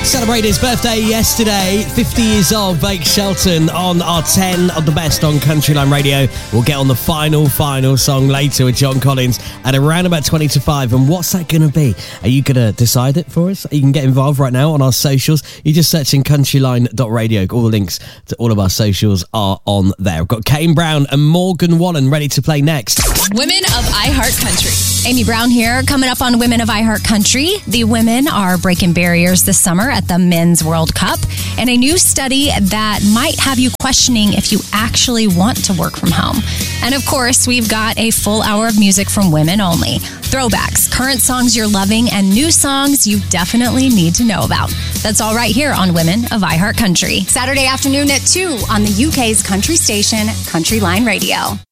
Celebrated his birthday yesterday, 50 years old, Blake Shelton, on our 10 of the best on Countryline Radio. We'll get on the final song later with John Collins at around about 20 to 5. And what's that going to be? Are you going to decide it for us? You can get involved right now on our socials. You're just searching countryline.radio. All the links to all of our socials are on there. We've got Kane Brown and Morgan Wallen ready to play next. Women of iHeart Country. Amy Brown here, coming up on Women of iHeart Country. The women are breaking barriers this summer at the Men's World Cup, and a new study that might have you questioning if you actually want to work from home. And of course, we've got a full hour of music from women only. Throwbacks, current songs you're loving, and new songs you definitely need to know about. That's all right here on Women of iHeart Country. Saturday afternoon at 2 on the UK's country station, Countryline Radio.